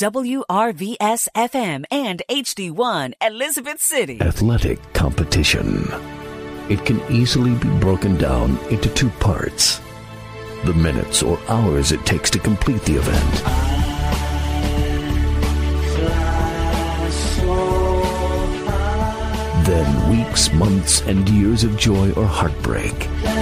WRVS-FM and HD1 Elizabeth City. Athletic competition. It can easily be broken down into two parts. The minutes or hours it takes to complete the event. Then weeks, months, and years of joy or heartbreak.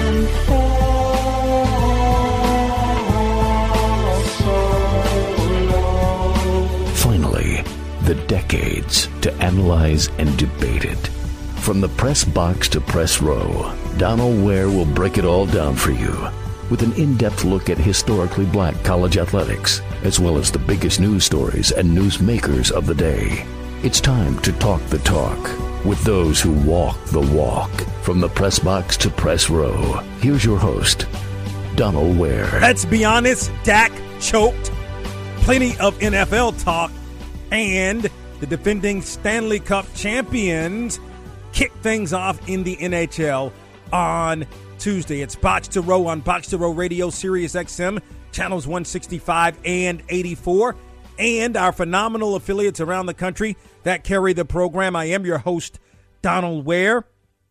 Finally, the decades to analyze and debate it. From the press box to press row, Donald Ware will break it all down for you with an in-depth look at historically black college athletics, as well as the biggest news stories and newsmakers of the day. It's time to talk the talk with those who walk the walk. From the press box to press row, here's your host, Donald Ware. Let's be honest, Dak choked. Plenty of NFL talk, and the defending Stanley Cup champions kick things off in the NHL on Tuesday. It's Box to Row on Box to Row Radio, Sirius XM, channels 165 and 84, and our phenomenal affiliates around the country that carry the program. I am your host, Donald Ware.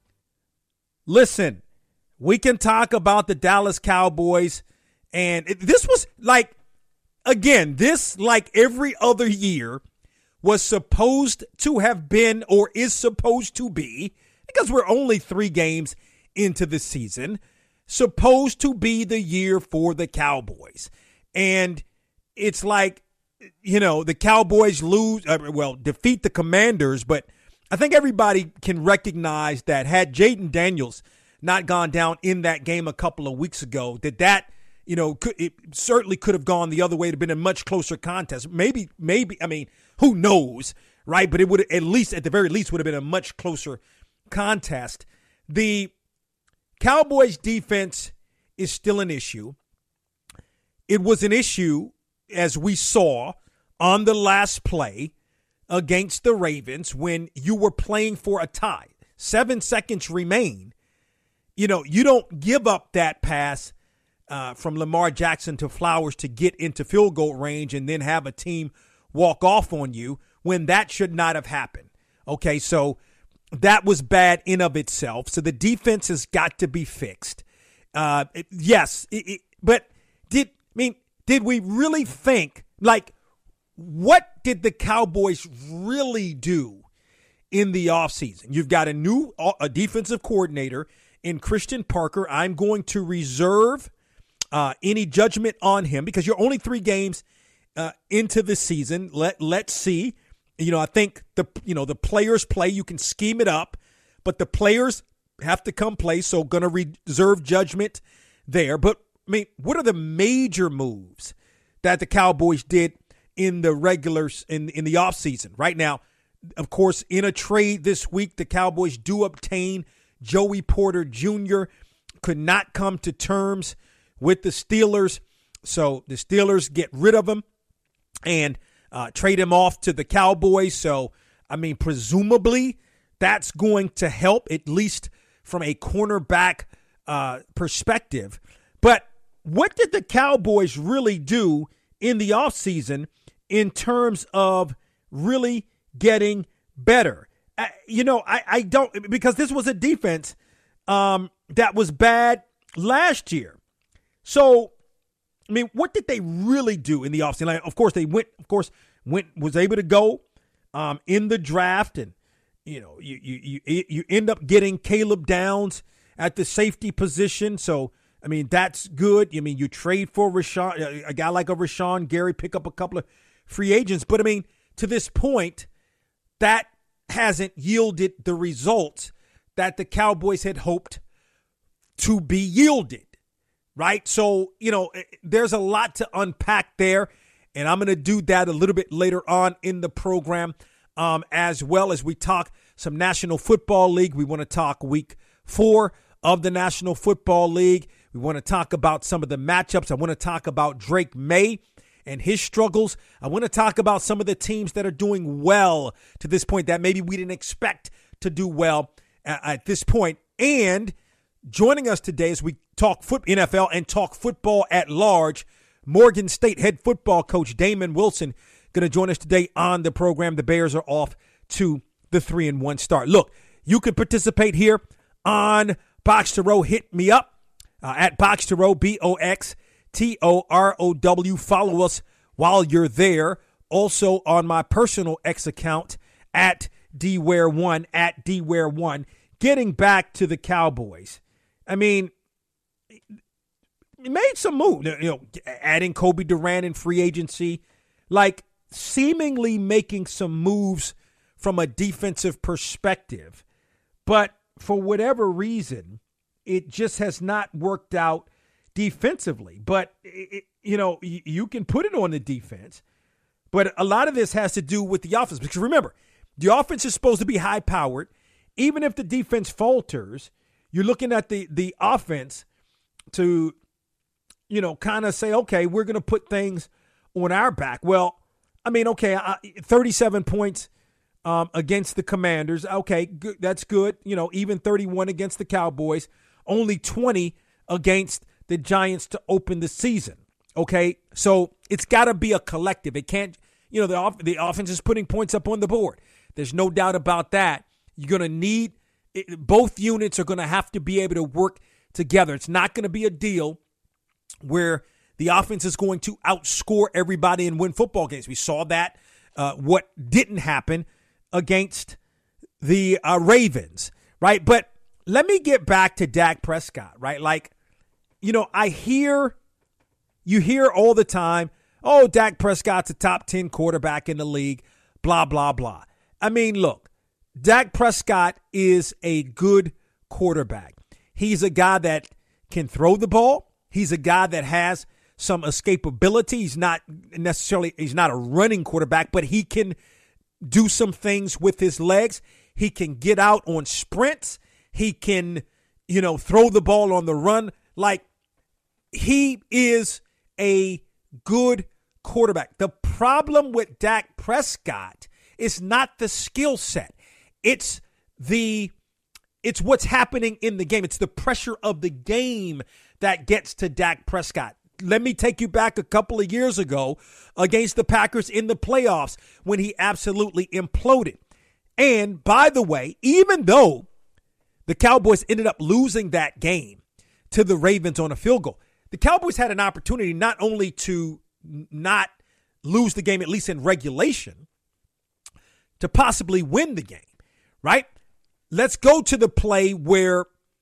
Listen, we can talk about the Dallas Cowboys, and this was like, again, this, like every other year, was supposed to have been or is supposed to be, because we're only 3 games into the season, supposed to be the year for the Cowboys. And it's like, you know, the Cowboys defeat the Commanders, but I think everybody can recognize that had Jaden Daniels not gone down in that game a couple of weeks ago, that you know, it certainly could have gone the other way. It would have been a much closer contest. Maybe, I mean, who knows, right? But it would, at the very least, would have been a much closer contest. The Cowboys defense is still an issue. It was an issue, as we saw on the last play against the Ravens, when you were playing for a tie. 7 seconds remain. You know, you don't give up that pass from Lamar Jackson to Flowers to get into field goal range and then have a team walk off on you when that should not have happened. Okay, so that was bad in of itself. So the defense has got to be fixed. But did we really think, like, what did the Cowboys really do in the offseason? You've got a defensive coordinator in Christian Parker. I'm going to reserve any judgment on him because you're only 3 games into the season. Let's see. You know, I think the players play. You can scheme it up, but the players have to come play. So going to reserve judgment there. But I mean, what are the major moves that the Cowboys did in the regulars in the offseason? Right now, of course, in a trade this week, the Cowboys do obtain Joey Porter Jr. Could not come to terms with the Steelers, so the Steelers get rid of him and trade him off to the Cowboys. So, I mean, presumably that's going to help, at least from a cornerback perspective. But what did the Cowboys really do in the offseason in terms of really getting better? I don't, because this was a defense that was bad last year. So, I mean, what did they really do in the offseason? Like, of course, was able to go in the draft, and you know, you end up getting Caleb Downs at the safety position. So, I mean, that's good. I mean, you trade for a guy like Rashawn Gary, pick up a couple of free agents, but I mean, to this point, that hasn't yielded the results that the Cowboys had hoped to be yielded. Right. So, you know, there's a lot to unpack there, and I'm going to do that a little bit later on in the program, as well as we talk some National Football League. We want to talk week 4 of the National Football League. We want to talk about some of the matchups. I want to talk about Drake May and his struggles. I want to talk about some of the teams that are doing well to this point that maybe we didn't expect to do well at this point. And joining us today as we talk NFL and talk football at large, Morgan State head football coach Damon Wilson. going to join us today on the program. The Bears are off to the 3-1 start. Look, you can participate here on Box to Row. Hit me up at Box to Row, BOXTOROW. Follow us while you're there. Also on my personal X account at DWare1, at DWare1. Getting back to the Cowboys. I mean, he made some moves, adding Kobe Durant in free agency, like seemingly making some moves from a defensive perspective. But for whatever reason, it just has not worked out defensively. But, you can put it on the defense. But a lot of this has to do with the offense. Because remember, the offense is supposed to be high-powered. Even if the defense falters, you're looking at the offense to, kind of say, okay, we're going to put things on our back. Well, 37 points against the Commanders. Okay, good, that's good. Even 31 against the Cowboys. Only 20 against the Giants to open the season. Okay, so it's got to be a collective. It can't, the offense is putting points up on the board. There's no doubt about that. You're going to need, both units are going to have to be able to work together. It's not going to be a deal where the offense is going to outscore everybody and win football games. We saw that, what didn't happen against the Ravens, right? But let me get back to Dak Prescott, right? Like, you hear all the time, oh, Dak Prescott's a top 10 quarterback in the league, blah, blah, blah. I mean, look, Dak Prescott is a good quarterback. He's a guy that can throw the ball. He's a guy that has some escapability. He's not a running quarterback, but he can do some things with his legs. He can get out on sprints. He can, throw the ball on the run. Like, he is a good quarterback. The problem with Dak Prescott is not the skill set. It's what's happening in the game. It's the pressure of the game that gets to Dak Prescott. Let me take you back a couple of years ago against the Packers in the playoffs when he absolutely imploded. And by the way, even though the Cowboys ended up losing that game to the Ravens on a field goal, the Cowboys had an opportunity not only to not lose the game, at least in regulation, to possibly win the game, right? Let's go to the play where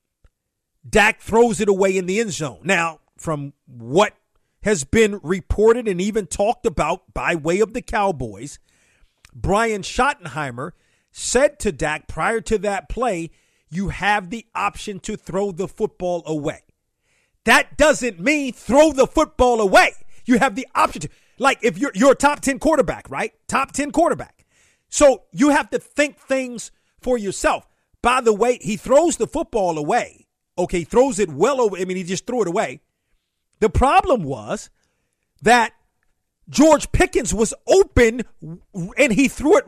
Dak throws it away in the end zone. Now, from what has been reported and even talked about by way of the Cowboys, Brian Schottenheimer said to Dak prior to that play, you have the option to throw the football away. That doesn't mean throw the football away. You have the option to. Like, if you're a top 10 quarterback, right? Top 10 quarterback. So you have to think things for yourself. By the way, he throws the football away. Okay, throws it well over. He just threw it away. The problem was that George Pickens was open and he threw it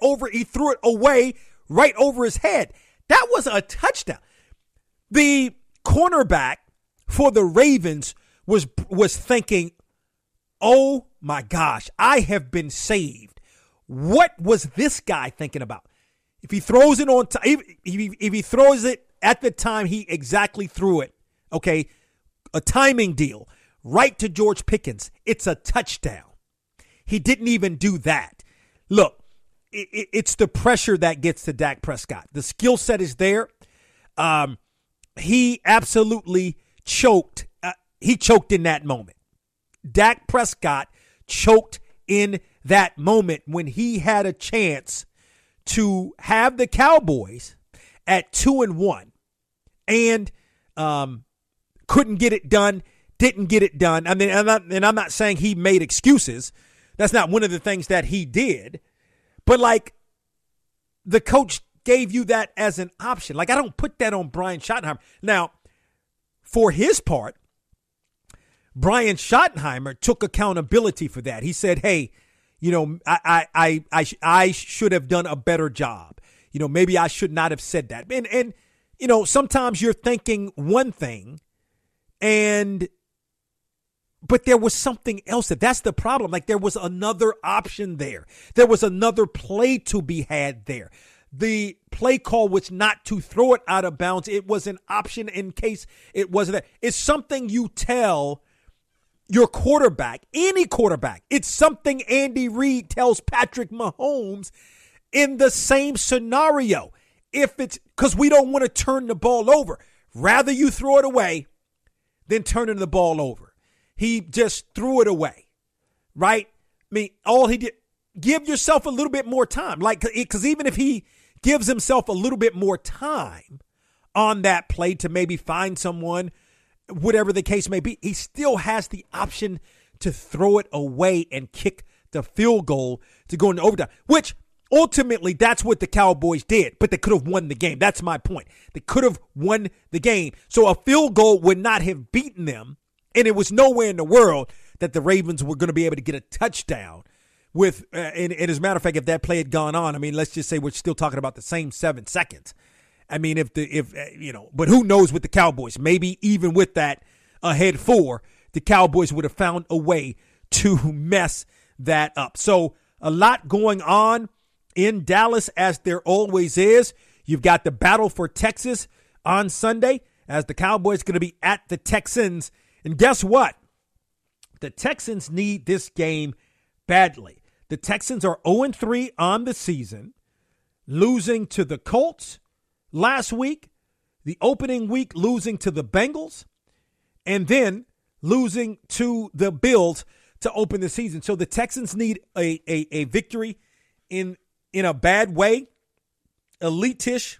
away right over his head. That was a touchdown. The cornerback for the Ravens was thinking, oh my gosh, I have been saved. What was this guy thinking about? If he throws it on time, if he throws it at the time he exactly threw it, okay, a timing deal, right to George Pickens, it's a touchdown. He didn't even do that. Look, it's the pressure that gets to Dak Prescott. The skill set is there. He absolutely choked. He choked in that moment. Dak Prescott choked in that moment when he had a chance to have the Cowboys at 2-1 and couldn't get it done, didn't get it done. I mean, I'm not saying he made excuses. That's not one of the things that he did. But, like, the coach gave you that as an option. Like, I don't put that on Brian Schottenheimer. Now, for his part, Brian Schottenheimer took accountability for that. He said, hey, I should have done a better job. Maybe I should not have said that. And sometimes you're thinking one thing and But there was something else. That's the problem. Like, there was another option there. There was another play to be had there. The play call was not to throw it out of bounds. It was an option in case it wasn't that. It's something you tell your quarterback, any quarterback. It's something Andy Reid tells Patrick Mahomes in the same scenario. If it's because we don't want to turn the ball over. Rather you throw it away than turning the ball over. He just threw it away, right? I mean, all he did, give yourself a little bit more time. Like, because even if he gives himself a little bit more time on that play to maybe find someone, whatever the case may be, he still has the option to throw it away and kick the field goal to go into overtime, which ultimately that's what the Cowboys did, but they could have won the game. That's my point. They could have won the game. So a field goal would not have beaten them, and it was nowhere in the world that the Ravens were going to be able to get a touchdown with, and as a matter of fact, if that play had gone on, I mean, let's just say we're still talking about the same 7 seconds. I mean, but who knows with the Cowboys? Maybe even with that ahead 4, the Cowboys would have found a way to mess that up. So a lot going on in Dallas, as there always is. You've got the battle for Texas on Sunday, as the Cowboys are going to be at the Texans. And guess what? The Texans need this game badly. The Texans are 0-3 on the season, losing to the Colts last week, the opening week losing to the Bengals, and then losing to the Bills to open the season. So the Texans need a victory in a bad way, elite-ish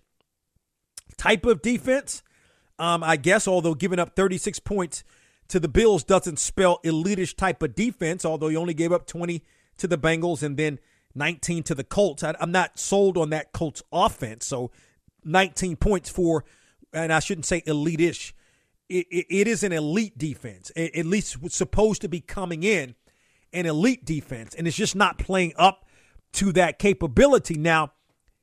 type of defense, I guess, although giving up 36 points to the Bills doesn't spell elite-ish type of defense, although he only gave up 20 to the Bengals and then 19 to the Colts. I'm not sold on that Colts offense, so 19 points for, and I shouldn't say elite-ish. It is an elite defense, at least it's supposed to be coming in an elite defense, and it's just not playing up to that capability. Now,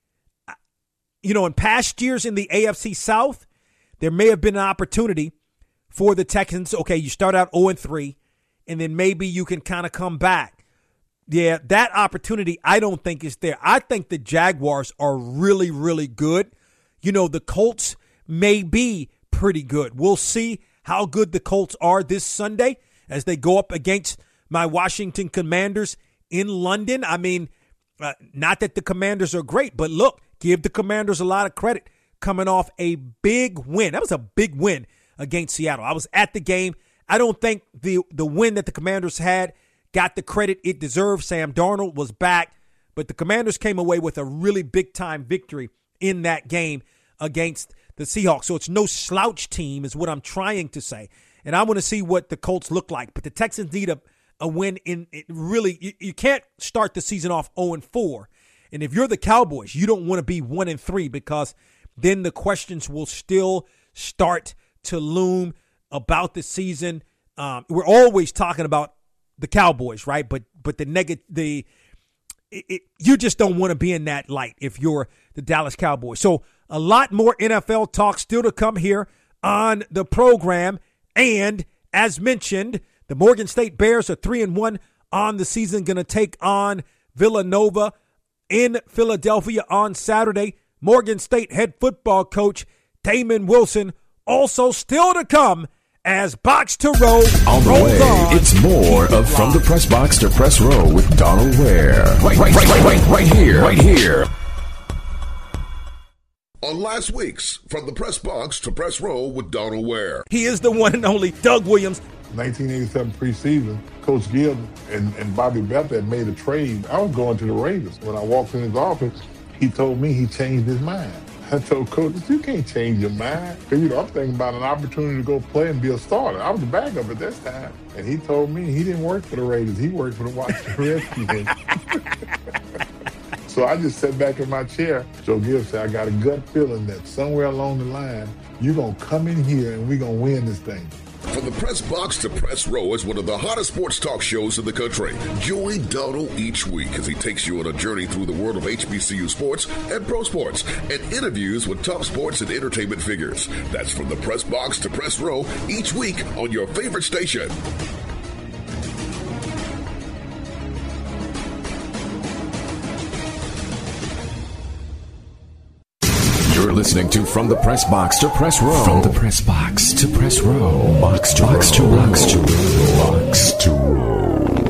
in past years in the AFC South, there may have been an opportunity for the Texans. Okay, you start out 0-3, and then maybe you can kind of come back. Yeah, that opportunity I don't think is there. I think the Jaguars are really, really good. The Colts may be pretty good. We'll see how good the Colts are this Sunday as they go up against my Washington Commanders in London. I mean, not that the Commanders are great, but look, give the Commanders a lot of credit coming off a big win. That was a big win against Seattle. I was at the game. I don't think the win that the Commanders had got the credit it deserved. Sam Darnold was back, but the Commanders came away with a really big-time victory in that game against the Seahawks. So it's no slouch team is what I'm trying to say. And I want to see what the Colts look like. But the Texans need a win in it. Really, you can't start the season off 0-4. And if you're the Cowboys, you don't want to be 1-3 because then the questions will still start to loom about the season. We're always talking about the Cowboys, right? But you just don't want to be in that light if you're the Dallas Cowboys. So a lot more NFL talk still to come here on the program. And as mentioned, the Morgan State Bears are 3-1 on the season, going to take on Villanova in Philadelphia on Saturday. Morgan State head football coach Damon Wilson also still to come as Box to Row on the way. It's more of From the Press Box to Press Row with Donald Ware. Right here. On last week's From the Press Box to Press Row with Donald Ware. He is the one and only Doug Williams. 1987 preseason, Coach Gibb and Bobby Bethel had made a trade. I was going to the Raiders. When I walked in his office, he told me he changed his mind. I told Coach, you can't change your mind. Because, I'm thinking about an opportunity to go play and be a starter. I was the backup at this time. And he told me he didn't work for the Raiders. He worked for the Washington Redskins. So I just sat back in my chair. Joe Gibb said, I got a gut feeling that somewhere along the line, you're going to come in here and we're going to win this thing. From the Press Box to Press Row is one of the hottest sports talk shows in the country. Join Donald each week as he takes you on a journey through the world of HBCU sports and pro sports and interviews with top sports and entertainment figures. That's From the Press Box to Press Row each week on your favorite station. listening to From the Press Box to Press Row. From the Press Box to Press Row. Box to row. Box to row. Box to row.